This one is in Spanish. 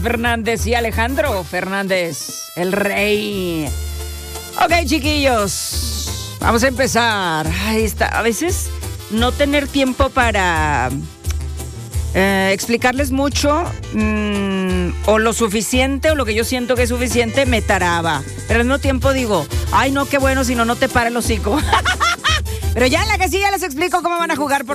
Fernández y Alejandro Fernández, el rey. Ok, chiquillos, vamos a empezar. Ahí está. A veces no tener tiempo para explicarles mucho o lo suficiente o lo que yo siento que es suficiente me taraba. Pero al mismo tiempo digo, ay no, qué bueno, si no, no te para el hocico. Pero ya en la casilla les explico cómo van a jugar.